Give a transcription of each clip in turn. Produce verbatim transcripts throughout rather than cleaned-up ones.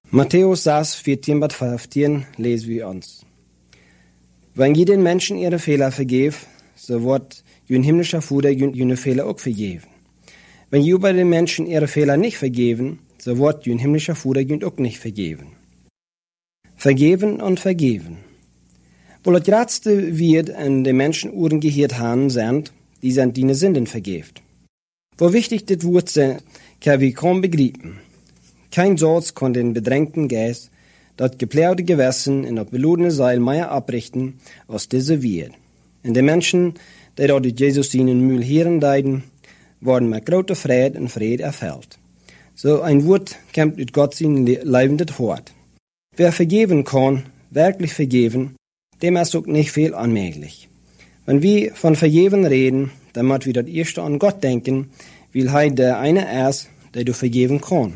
Matthäus sechs, vierzehn bis fünfzehn lesen wir uns. Wenn je den Menschen ihre Fehler vergebt, so wird jün himmlischer Vater jüne Fehler auch vergeben. Wenn je über den Menschen ihre Fehler nicht vergeben, so wird jün himmlischer Vater jün auch nicht vergeben. Vergeben und vergeben. Wohl das Gradste wird in den Menschen Uhren gehört haben, sind, die sind die Sünden vergebt. Wo wichtig das Wort ist, kann wir kaum begreifen. Kein Satz kann den bedrängten Geist, das geplärte Gewissen in das beludene Seil mehr abrichten, als diese wird. Und die Menschen, die dort durch Jesus ihnen Mühl hören deiden, worden mit großer Freude und Friede erfüllt. So ein Wort kommt aus Gott sein leibendes Wort. Wer vergeben kann, wirklich vergeben, dem ist auch nicht viel unmöglich. Wenn wir von Vergeben reden, dann müssen wir das erste an Gott denken, weil er der eine ist, der du vergeben kann.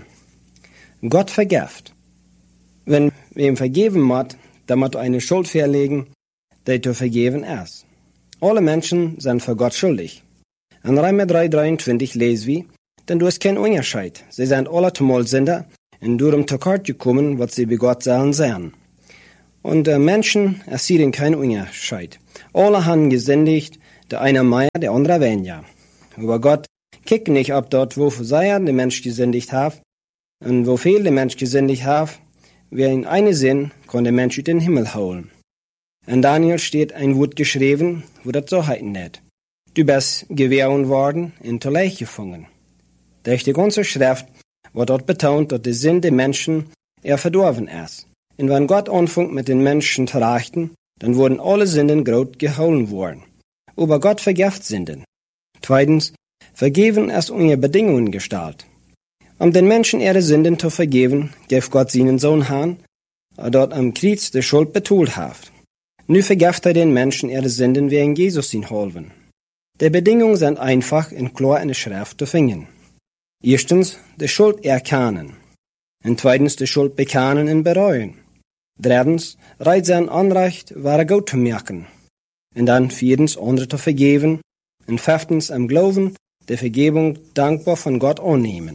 Gott vergibt. Wenn wir ihm vergeben muss, dann muss er eine Schuld verlegen, die zu vergeben ist. Alle Menschen sind für Gott schuldig. In Römer drei, dreiundzwanzig lesen wir, denn du hast keinen Unterschied. Sie sind alle zumal Sünder und darum zu kurz gekommen, was sie bei Gott sollen sein. Und äh, Menschen, es sieht keinen Unterschied. Alle haben gesündigt, der eine mehr, der andere weniger. Aber Gott kickt nicht ab dort, wo sehr der Mensch gesündigt hat, und wo viel der Mensch gesündigt hat, wer in eine Sinn, kann der Mensch in den Himmel holen. In Daniel steht ein Wort geschrieben, wo das so heißen wird. Du bist gewähren worden und zu Leich gefangen. Durch die ganze Schrift wird dort betont, dass der Sinn der Menschen eher verdorben ist. Und wenn Gott anfängt mit den Menschen zu richten, dann wurden alle Sünden groß geholen worden. Aber Gott vergibt Sünden. Zweitens, vergeben ist ohne Bedingungen gestaltet. Um den Menschen ihre Sünden zu vergeben, gibt Gott seinen Sohn Han, der dort am Kreuz die Schuld betont hat. Nu vergibt er den Menschen ihre Sünden wegen Jesus ihn holven. Die Bedingungen sind einfach und klar in der Schrift zu finden. Erstens, die Schuld erkennen. Und zweitens, die Schuld bekennen und bereuen. Drittens, reit sein Anrecht, wahre gut zu merken. Und dann viertens, andere zu vergeben. Und fünftens, am Glauben, der Vergebung dankbar von Gott annehmen.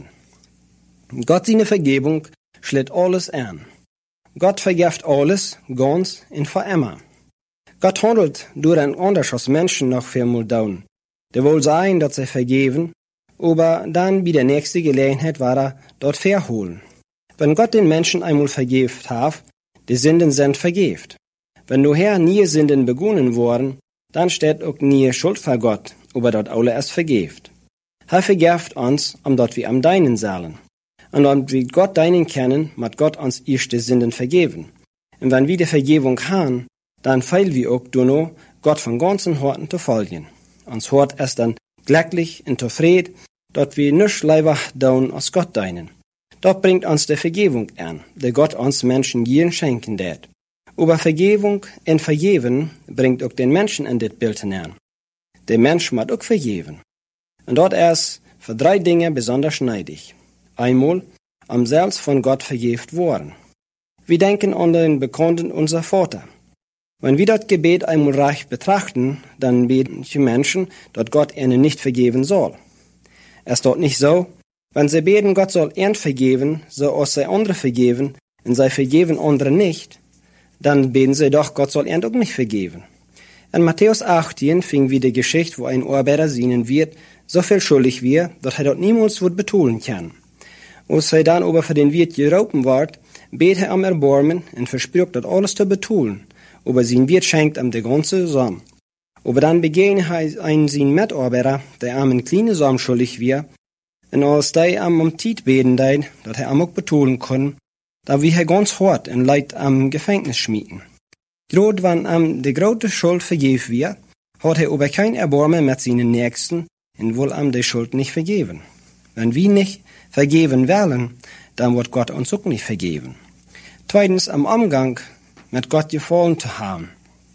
Gott seine Vergebung schlägt alles an. Gott vergibt alles, ganz und für immer. Gott handelt durch ein anders als Menschen noch viermal down. Der will sein, dass sie vergeben, aber dann bei der nächsten Gelegenheit war er dort verholen. Wenn Gott den Menschen einmal vergibt hat, die Sünden sind vergibt. Wenn nuher nie Sünden begonnen worden, dann steht auch nie Schuld vor Gott, aber dort alle erst vergibt. Er vergibt uns, um dort wir am Deinen sollen. Und wenn wir Gott Deinen kennen, wird Gott uns erste Sünden vergeben. Und wenn wir die Vergebung haben, dann feilen wir auch nur, Gott von ganzen Herzen zu folgen. Uns Hort ist dann glücklich und zufrieden, dort wir nichts lieber tun als Gott Deinen. Dort bringt uns die Vergebung an, die Gott uns Menschen jeden schenken wird. Aber Vergebung und Vergeben bringt auch den Menschen in das Bild hinein. Der Mensch muss auch vergeben. Und dort ist für drei Dinge besonders neidig. Einmal, am selbst von Gott vergeben worden. Wir denken an den Bekannten unser Vater. Wenn wir das Gebet einmal recht betrachten, dann beten die Menschen, dass Gott ihnen nicht vergeben soll. Es ist dort nicht so, wenn sie beten, Gott soll ihnen vergeben, so als sie andere vergeben, und sie vergeben andere nicht, dann beten sie doch, Gott soll ihnen auch nicht vergeben. In Matthäus achtzehn fing wir die Geschichte, wo ein Arbeiter seinen wird, so viel schuldig wird, dass er dort niemals wird betonen kann. Als er dann aber für den Wirt geropen wird, bet er am Erbarmen und verspricht, das alles zu betonen. Aber sein Wirt schenkt ihm die ganze Samen. Aber dann begegnet er einen sein Mitarbeiter, der ihm einen kleinen Samen schuldig wird, und als der ihm um Tiet beten deid, dass er ihm auch betonen kann, da wie er ganz hart und leid am Gefängnis schmieden. Gerade wenn ihm die große Schuld vergeben wird, hat er aber kein Erbarmen mit seinen Nächsten und will ihm die Schuld nicht vergeben. Wenn wir nicht vergeben wollen, dann wird Gott uns auch nicht vergeben. Zweitens, am Umgang mit Gott gefallen zu haben.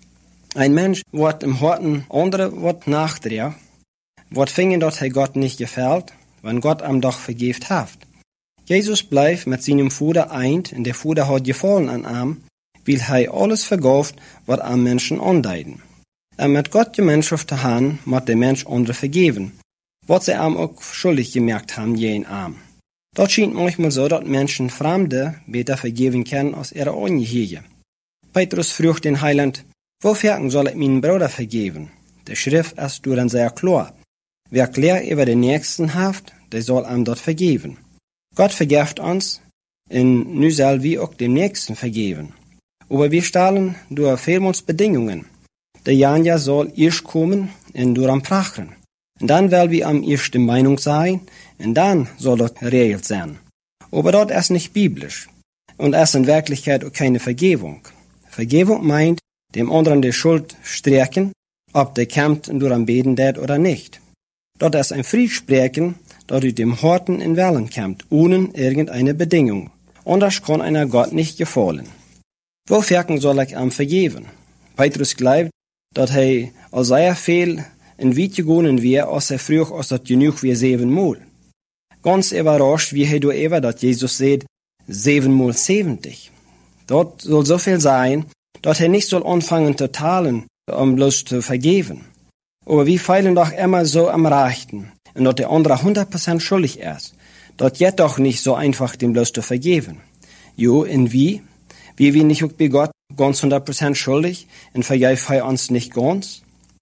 Ein Mensch wird im Horten andere wird nachdrehen, wird finden, dass er Gott nicht gefällt, wenn Gott ihm doch vergibt hat. Jesus bleibt mit seinem Vater eint, und der Vater hat gefallen an ihm, weil er alles vergauft, was am Menschen andeuten. Und mit Gott Gemeinschaft zu haben, muss der Mensch andere vergeben, was sie ihm auch schuldig gemerkt haben, jeden Arm. Dort scheint manchmal so, dass Menschen Fremde besser vergeben können als ihre eigenen hier. Petrus fragt den Heiland, wofür soll ich meinen Bruder vergeben? Die Schrift ist dann sehr klar. Wer klar über den Nächsten haft, der soll ihm dort vergeben. Gott vergibt uns, und nu soll wir auch dem Nächsten vergeben. Aber wir stellen durch vielmals Bedingungen. Der Janja soll erst kommen und durch am Prachen. Und dann will wir am ersten Meinung sein, und dann soll das geregelt sein. Aber dort ist nicht biblisch. Und ist in Wirklichkeit auch keine Vergebung. Vergebung meint, dem anderen die Schuld streichen, ob der kämpft und durch am Beten tät oder nicht. Dort ist ein Friedsprechen, dort durch dem Horten in Wellen kämpft, ohne irgendeine Bedingung. Anders kann einer Gott nicht gefallen. Wofür soll ich ihm vergeben? Petrus glaubt, dass er als sehr viel in weit gegangen wäre, als er früher als das genug wie siebenmal. Ganz überrascht wie er darüber, dass Jesus sagt, siebenmal siebzig. Dort soll so viel sein, dass er nicht soll anfangen zu teilen, um bloß zu vergeben. Aber wir feilen doch immer so am Rechten, und dass der andere hundert Prozent schuldig ist. Dort geht doch nicht so einfach, dem bloß zu vergeben. Jo, in wie? Wie wir nicht auch bei Gott ganz hundert Prozent schuldig, und vergib er uns nicht ganz?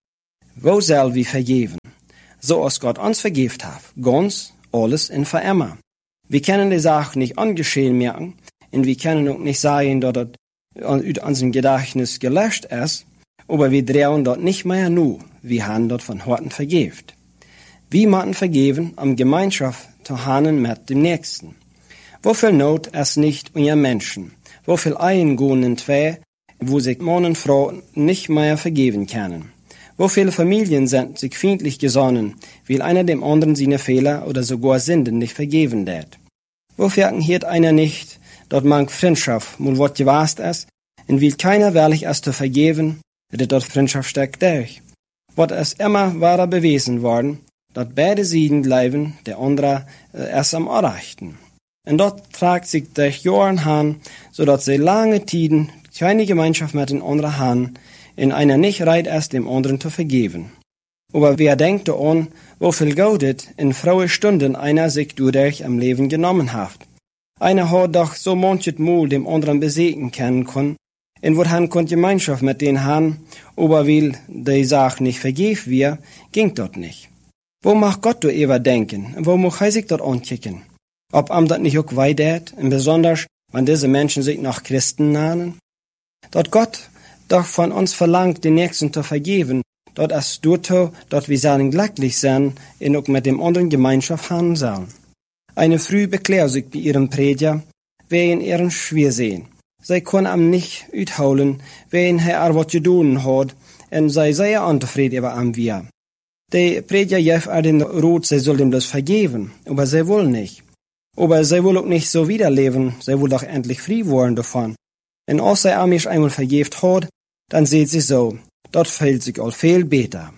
Wo soll wir vergeben? So als Gott uns vergibt hat, ganz, alles und für immer. Wir können die Sache nicht angeschehen merken, und wir können auch nicht sagen, dass das aus unserem Gedächtnis gelöscht ist, aber wir drehen dort nicht mehr nur, wir haben dort von Horten vergibt. Wir müssen vergeben, um Gemeinschaft zu haben mit dem Nächsten. Wofür Not ist nicht unter Menschen, wofür Eingehen in zwei, wo sich Mann und Frau nicht mehr vergeben können. Wo viele Familien sind sich feindlich gesonnen, weil einer dem anderen seine Fehler oder sogar Sünden nicht vergeben wird. Wofür hiert einer nicht, dort man Freundschaft mal wat gewast ist, und will keiner ehrlich ist zu vergeben, wird dort Freundschaft steckt durch. Wat ist immer wahrer bewiesen worden, dass beide Seiten bleiben, der andere äh, erst am erreichten. Und dort tragt sich durch Jahren an, so dass sie lange Tiden keine Gemeinschaft mit den anderen haben, in einer nicht reit ist, dem anderen zu vergeben. Aber wer denkt daran, wo viel Gaudet in frohe Stunden einer sich dadurch am Leben genommen hat. Einer hat doch so manchet Mal dem anderen besiegen können können, in wo han konnt Gemeinschaft mit den han, aber weil die Sache nicht vergeben wir, ging dort nicht. Wo mag Gott do ever denken, und wo mag er sich dort ankicken? Ob am dat nicht auch weidert, und besonders, wenn diese Menschen sich nach Christen nahen? Dort Gott doch von uns verlangt, den Nächsten zu vergeben, dort ist dort, dort wir sollen glücklich sein, und auch mit dem anderen Gemeinschaft haben sollen. Eine Früh beklärt sich bei ihrem Prediger, wer in ihren schwer sehen. Sie können am nicht uitholen, wen er wat gedaan hat, und sei sehr unzufrieden über am wir. Der Prediger gef er den Rot, sie soll ihm das vergeben, aber sie wollen nicht. Aber sie will auch nicht so wiederleben, sie will doch endlich frei werden davon. Und als sie mich einmal vergift hat, dann seht sie so, dort fällt sich all viel besser.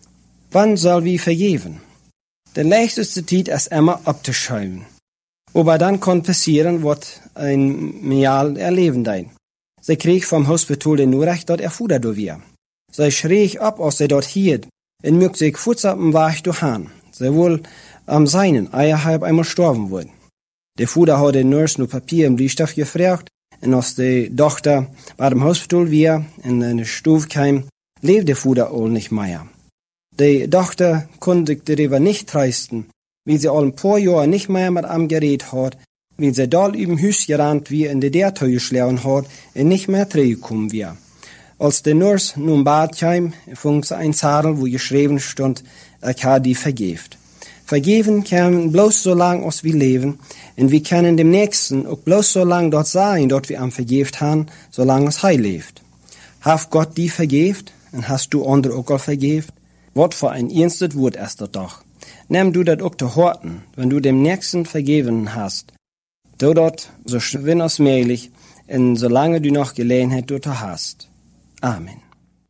Wann soll wir vergeben? Der leichteste Zeit ist immer abzuschäumen. Aber dann kann passieren, was ein Mial erleben dein. Sie krieg vom Hospital den Nurrecht, dort erfuhr du wir. Sie schrie ab, als sie dort hielt, und mögt sich futzappen war ich durch han. Sie wohl am seinen Eierhalb einmal storben wurden. Der Fuder hat den Nurse nur Papier im Bleistift gefragt, und als die Tochter bei dem Hospital wir in eine Stufe kam, lebt der Fuder auch nicht mehr. Die Tochter konnte sich darüber nicht trösten, wie sie all ein paar Jahre nicht mehr mit ihm geredet hat, wie sie dort üben Hüs gerannt wie in der Derteu geschlagen hat und nicht mehr zurückgekommen wir. Als der Nurse nun Bad kam, fing sie ein Zettel, wo geschrieben stand, ich habe die vergebt. Vergeben kann bloß so lang, als wir leben, und wir können dem Nächsten auch bloß so lang dort sein, dort wir am vergebt haben, solange es heil lebt. Hat Gott die vergebt, und hast du andere auch vergebt? Wort für ein ernstes Wort ist das doch. Nimm du dat auch zu horten, wenn du dem Nächsten vergeben hast. Du dort so schwinn als möglich, und solange du noch Gelegenheit dort hast. Amen.